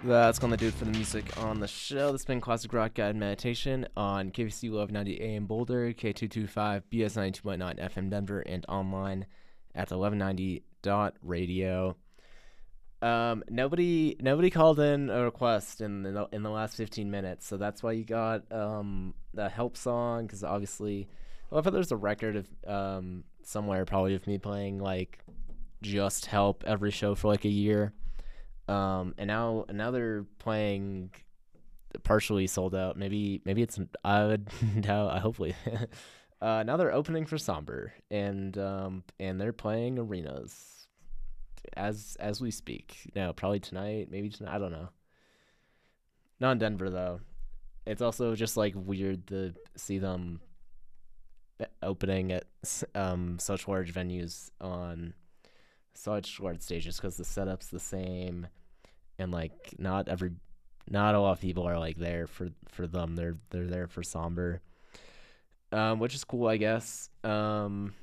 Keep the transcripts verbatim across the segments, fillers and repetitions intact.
That's gonna do it for the music on the show. This has been Classic Rock Guide Meditation on K V C eleven ninety A M Boulder, K two twenty-five, B S ninety-two point nine F M Denver, and online at eleven ninety dot radio. Um, nobody, nobody called in a request in the in the last fifteen minutes, so that's why you got um the help song. Because obviously, well, if there's a record of um somewhere probably of me playing like just help every show for like a year. Um, and now, now they're playing partially sold out. Maybe, maybe it's, I would doubt, hopefully. uh, now they're opening for Somber, and, um, and they're playing arenas as, as we speak. No, probably tonight, maybe tonight, I don't know. Not in Denver, though. It's also just, like, weird to see them opening at, um, such large venues on such large stages, because the setup's the same, and like not every not a lot of people are like there for for them. They're they're there for Somber, um which is cool, I guess. Um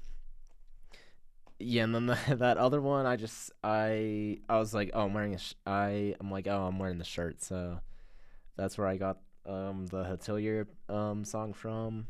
yeah, and then the, that other one, I just I I was like, oh, I'm wearing a sh- I I'm like, oh, I'm wearing the shirt, so that's where I got um the Hotelier um song from.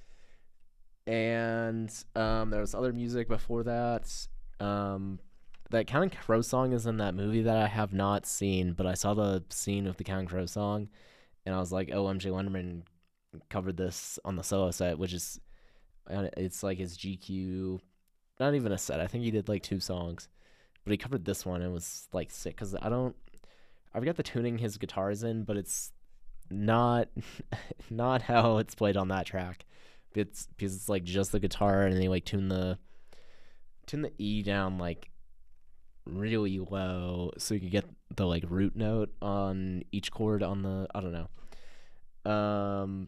And um there was other music before that. Um, that Counting Crow song is in that movie that I have not seen, but I saw the scene of the Counting Crow song, and I was like, oh, M J Lenderman covered this on the solo set, which is, it's like his G Q, not even a set. I think he did like two songs, but he covered this one, and it was like sick, because I don't, I forgot the tuning his guitar's in, but it's not, not how it's played on that track. It's because it's like just the guitar, and they like tune the, tune the E down like really low so you can get the like root note on each chord on the, I don't know. Um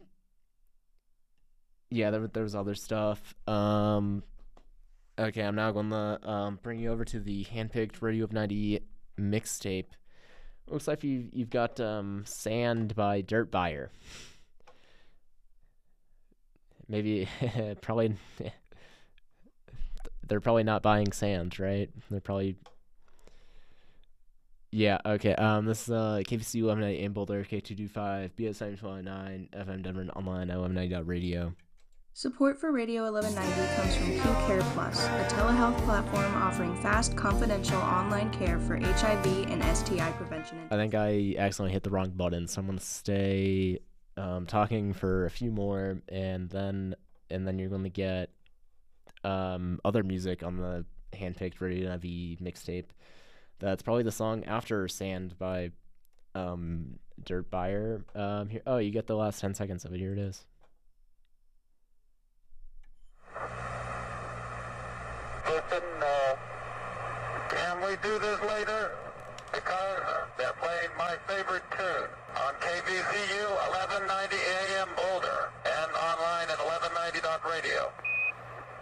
yeah, there, there was other stuff. Um okay, I'm now going to um bring you over to the handpicked Radio of ninety mixtape. Looks like you you've got um Sand by Dirt Buyer. Maybe probably they're probably not buying sand, right? They're probably, yeah, okay. Um, this is uh K V C eleven ninety in Boulder, K two twenty-five, B S nine twenty-nine, F M Denver, and online at eleven ninety dot radio. Support for Radio eleven ninety comes from Q Care Plus, a telehealth platform offering fast, confidential online care for H I V and S T I prevention. I think I accidentally hit the wrong button, so I'm gonna stay um talking for a few more, and then and then you're gonna get um other music on the handpicked Radio ninety mixtape. That's probably the song after Sand by um Dirt Buyer. Um here, oh, you get the last ten seconds of it. Here it is. Listen, uh, can we do this later? Because they're playing my favorite tune on K V C U eleven ninety A M Boulder and online at eleven ninety dot radio.